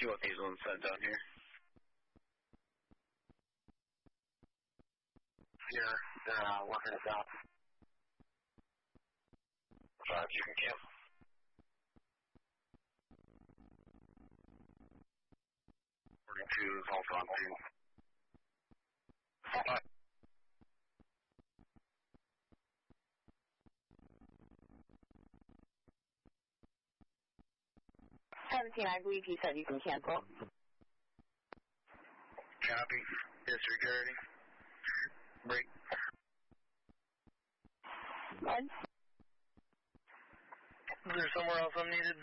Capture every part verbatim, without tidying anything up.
You want these ones sent down here? Yeah, they're uh, working it out. Five, you can cancel. forty-two is also on two. Five. seventeen, I believe you said you can cancel. Copy. Disregarding. Break. What? Is there somewhere else I'm needed?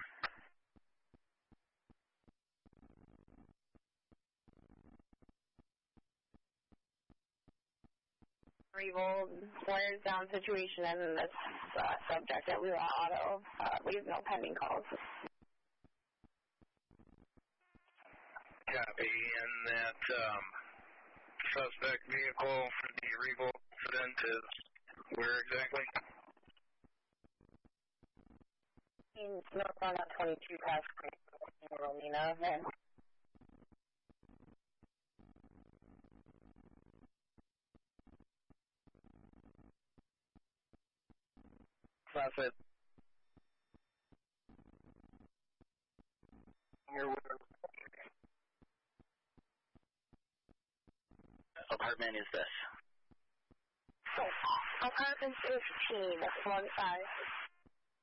Revolt, flares down situation and this uh, subject at Lula Auto. Uh, we have no pending calls. Copy. And that um, suspect vehicle for the Revolt incident is where exactly? In northbound on twenty-two past Rolina. And That's it. Here we are. Apartment is this? apartment fifteen, one five.